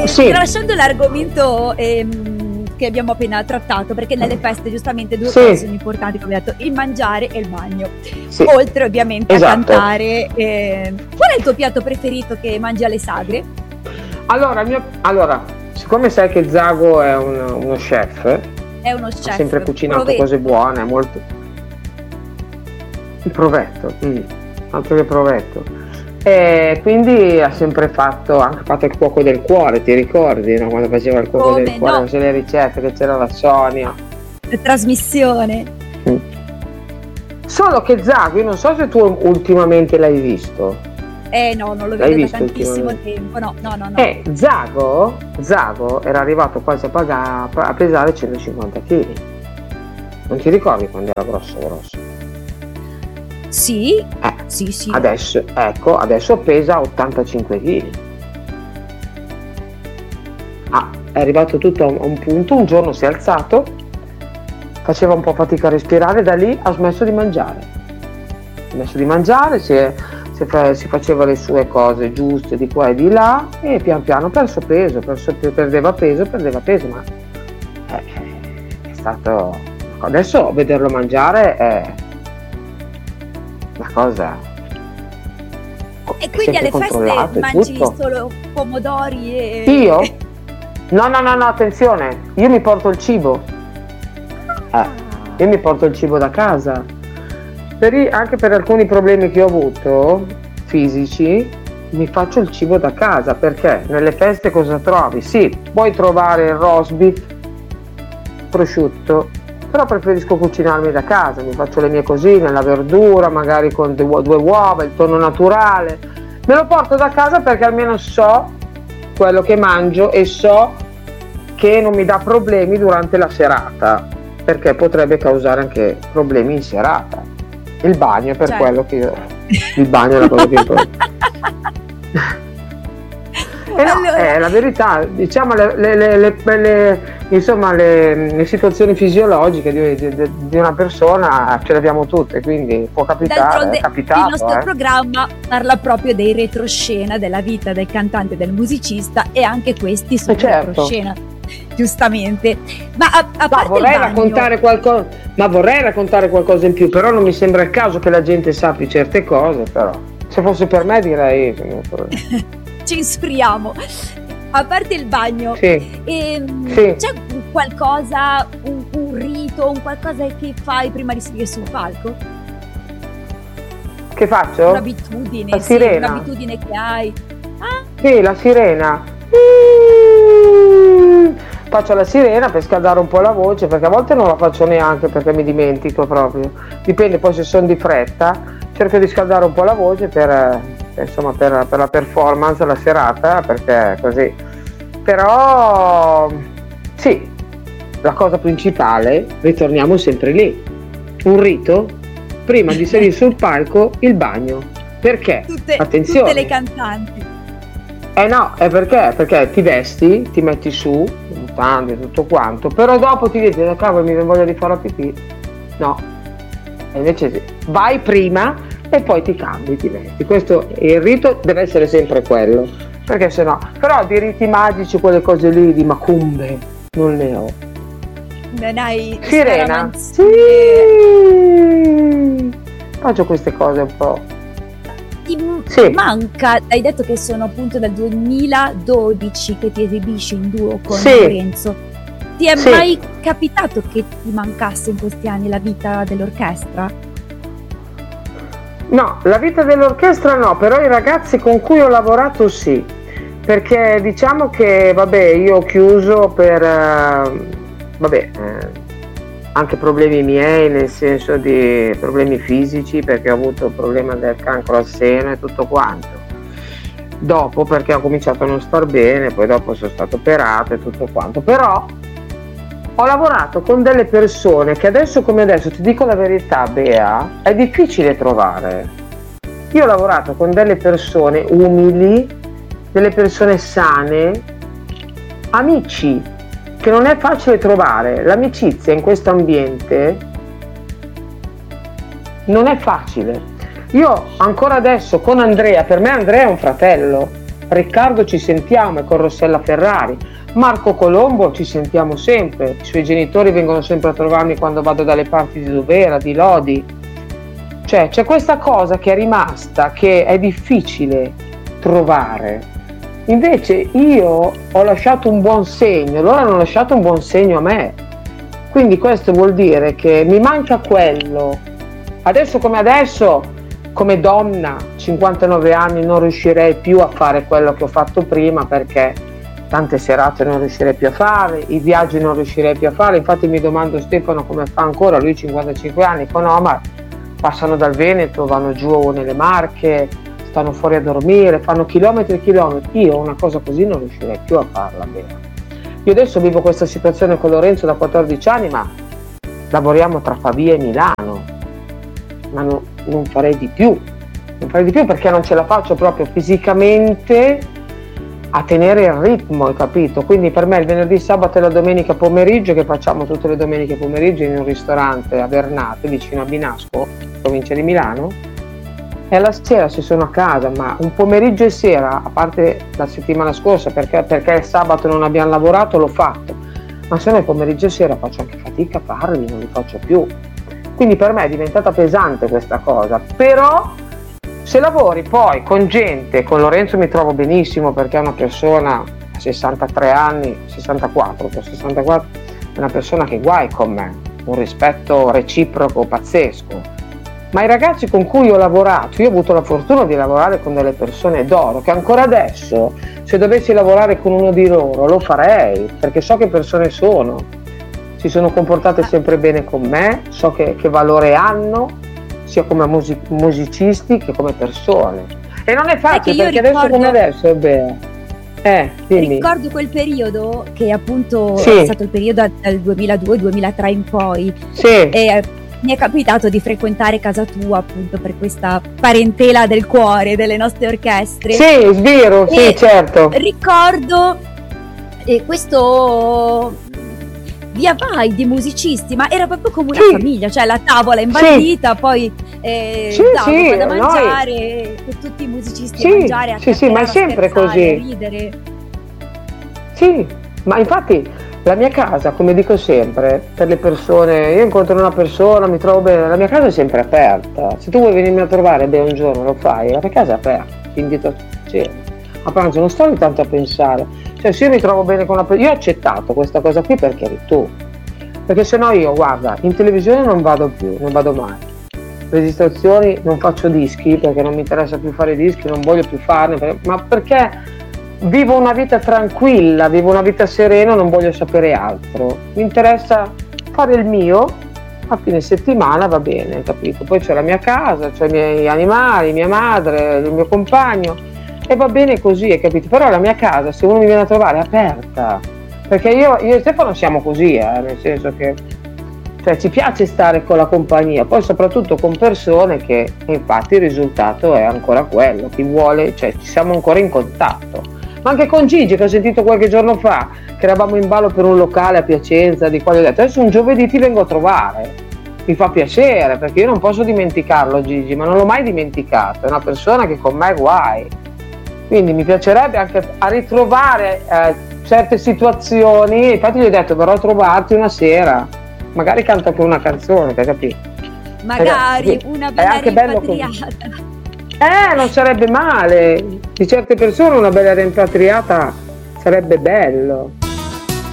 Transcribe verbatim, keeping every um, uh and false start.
sì. Tralasciando l'argomento ehm, che abbiamo appena trattato, perché nelle feste giustamente due Sì. cose sono importanti, come ho detto, il mangiare e il bagno. Sì. Oltre ovviamente Esatto. a cantare. eh, Qual è il tuo piatto preferito che mangi alle sagre? Allora, il mio- allora, siccome sai che Zago è un- uno chef, È uno ha chef. sempre cucinato provetto. cose buone, molto. Il provetto, mm, altro che provetto. E quindi ha sempre fatto, anche fatto il cuoco del cuore, ti ricordi, no? Quando faceva il cuoco Come del cuore, no? faceva le ricette, che c'era la Sonia. La trasmissione. Mm. Solo che Zago, io non so se tu ultimamente l'hai visto. Eh no, non lo L'hai vedo da visto tantissimo ultimamente? tempo. No, no, no, no. Eh, Zago, Zago era arrivato quasi a, pagare, a pesare centocinquanta chili. Non ti ricordi quando era grosso grosso? Sì, Eh, sì, sì. adesso, ecco, adesso pesa ottantacinque chili. Ah, è arrivato tutto a un, a un punto, un giorno si è alzato, faceva un po' fatica a respirare, da lì ha smesso di mangiare. Ha smesso di mangiare, si, è, si, fa, si faceva le sue cose giuste di qua e di là e pian piano ha perso peso, perso, perdeva peso, perdeva peso, ma eh, è stato... Adesso vederlo mangiare è una cosa... E quindi alle feste controllato e mangi tutto. solo pomodori e... Io? No, no, no, no, attenzione, io mi porto il cibo. Eh, io mi porto il cibo da casa. Per i- anche per alcuni problemi che ho avuto, fisici, mi faccio il cibo da casa, perché nelle feste cosa trovi? Sì, puoi trovare il roast beef, prosciutto, però preferisco cucinarmi da casa, mi faccio le mie cosine, la verdura, magari con due, due uova, il tonno naturale. Me lo porto da casa perché almeno so quello che mangio e so che non mi dà problemi durante la serata, perché potrebbe causare anche problemi in serata. Il bagno, per Certo. quello che io... Il bagno è la cosa più importante. Eh no, Allora- è la verità, diciamo le, le, le, le- le- insomma le, le situazioni fisiologiche di, di- di una persona ce le abbiamo tutte, quindi può capitare, D'altronde è capitato. il nostro eh. programma parla proprio dei retroscena della vita del cantante e del musicista, e anche questi sono Eh, certo. retroscena, giustamente. Ma a, a Ma parte vorrei il bagno, raccontare qualcosa, ma vorrei raccontare qualcosa in più, però non mi sembra il caso che la gente sappia certe cose, però. Se fosse per me direi. censuriamo. A parte il bagno, Sì. ehm, Sì. c'è qualcosa, un, un rito, un qualcosa che fai prima di salire sul palco? Che faccio? Un'abitudine, La sì, sirena. un'abitudine che hai. Ah, Sì, la sirena. Faccio la sirena per scaldare un po' la voce, perché a volte non la faccio neanche perché mi dimentico proprio. Dipende, poi se sono di fretta, cerco di scaldare un po' la voce per, eh, insomma, per, per la performance, la serata, perché così. Però sì, la cosa principale, ritorniamo sempre lì. Un rito, prima di salire sul palco, il bagno. Perché? tutte, Attenzione. tutte le cantanti. Eh no, è perché? Perché ti vesti, ti metti su, mutande, tutto quanto, però dopo ti dici, oh, cavolo, mi viene voglia di fare la pipì. No. E invece sì. Vai prima e poi ti cambi, ti vesti. Questo, il rito deve essere sempre quello, perché sennò. Però di riti magici, quelle cose lì di macumbe, non ne ho. Non hai Sirena. scaramanzie. Sì. Faccio queste cose un po'. Ti Sì. manca, hai detto che sono appunto dal duemiladodici che ti esibisci in duo con Sì. Lorenzo. Ti è Sì. mai capitato che ti mancasse in questi anni la vita dell'orchestra? No, la vita dell'orchestra no, però i ragazzi con cui ho lavorato sì, perché diciamo che vabbè, io ho chiuso per eh, vabbè, eh, anche problemi miei, nel senso di problemi fisici, perché ho avuto il problema del cancro al seno e tutto quanto. Dopo perché ho cominciato a non star bene, poi dopo sono stato operato e tutto quanto, però ho lavorato con delle persone che adesso come adesso, ti dico la verità Bea, è difficile trovare. Io ho lavorato con delle persone umili, delle persone sane, amici, che non è facile trovare. L'amicizia in questo ambiente non è facile. Io ancora adesso con Andrea, per me Andrea è un fratello, Riccardo ci sentiamo, è con Rossella Ferrari. Marco Colombo ci sentiamo sempre, i suoi genitori vengono sempre a trovarmi quando vado dalle parti di Dovera, di Lodi. Cioè c'è questa cosa che è rimasta, che è difficile trovare. Invece io ho lasciato un buon segno, loro hanno lasciato un buon segno a me. Quindi questo vuol dire che mi manca quello. Adesso come adesso, come donna, cinquantanove anni, non riuscirei più a fare quello che ho fatto prima, perché tante serate non riuscirei più a fare, i viaggi non riuscirei più a fare. Infatti mi domando Stefano come fa ancora, lui cinquantacinque anni, con Omar, passano dal Veneto, vanno giù nelle Marche, stanno fuori a dormire, fanno chilometri e chilometri. Io una cosa così non riuscirei più a farla bene. Io adesso vivo questa situazione con Lorenzo da quattordici anni, ma lavoriamo tra Pavia e Milano, ma no, non farei di più, non farei di più perché non ce la faccio proprio fisicamente a tenere il ritmo, hai capito? Quindi per me il venerdì, sabato e la domenica pomeriggio, che facciamo tutte le domeniche pomeriggio in un ristorante a Vernate, vicino a Binasco, provincia di Milano, e alla sera se sono a casa, ma un pomeriggio e sera, a parte la settimana scorsa perché, perché il sabato non abbiamo lavorato, l'ho fatto, ma se no il pomeriggio e sera faccio anche fatica a farli, non li faccio più. Quindi per me è diventata pesante questa cosa, però se lavori poi con gente, con Lorenzo mi trovo benissimo perché è una persona a sessantatré anni, sessantaquattro, per sessantaquattro, è una persona che guai con me, un rispetto reciproco pazzesco. Ma i ragazzi con cui ho lavorato, io ho avuto la fortuna di lavorare con delle persone d'oro, che ancora adesso, se dovessi lavorare con uno di loro, lo farei, perché so che persone sono, si sono comportate sempre bene con me, so che, che valore hanno, sia come music- musicisti che come persone. E non è facile, perché ricordo... adesso come adesso è bene. Eh, ricordo quel periodo, che appunto sì. È stato il periodo dal duemiladue duemilatré in poi. Sì. E, mi è capitato di frequentare casa tua appunto per questa parentela del cuore delle nostre orchestre. Sì, vero, sì, certo. Ricordo eh, questo via vai di musicisti, ma era proprio come una sì. famiglia, cioè la tavola imbandita, sì. poi eh, sì, davo sì, da mangiare, noi... per tutti i musicisti sì, a mangiare, a sì, sì, ma è sempre così. A ridere. Sì, ma infatti la mia casa, come dico sempre, per le persone, io incontro una persona, mi trovo bene, la mia casa è sempre aperta. Se tu vuoi venirmi a trovare, beh, un giorno lo fai, la mia casa è aperta, ti invito a cena. A pranzo non sto ogni tanto a pensare. Cioè, se io mi trovo bene con una persona, io ho accettato questa cosa qui perché eri tu. Perché sennò io, guarda, in televisione non vado più, non vado mai. Registrazioni, non faccio dischi perché non mi interessa più fare dischi, non voglio più farne, ma perché vivo una vita tranquilla, vivo una vita serena, non voglio sapere altro. Mi interessa fare il mio, a fine settimana va bene, capito? Poi c'è la mia casa, c'è i miei animali, mia madre, il mio compagno, e va bene così, hai capito? Però la mia casa, se uno mi viene a trovare, è aperta, perché io, io e Stefano siamo così, eh, nel senso che cioè, ci piace stare con la compagnia, poi soprattutto con persone che infatti il risultato è ancora quello, chi vuole, cioè ci siamo ancora in contatto. Ma anche con Gigi, che ho sentito qualche giorno fa, che eravamo in ballo per un locale a Piacenza, di quale ho detto, adesso un giovedì ti vengo a trovare, mi fa piacere, perché io non posso dimenticarlo Gigi, ma non l'ho mai dimenticato, è una persona che con me è guai, quindi mi piacerebbe anche a ritrovare eh, certe situazioni, infatti gli ho detto verrò a trovarti una sera, magari canto anche una canzone, per capire? Magari perché, una bella rimpatriata. Eh, non sarebbe male, di certe persone una bella rimpatriata sarebbe bello.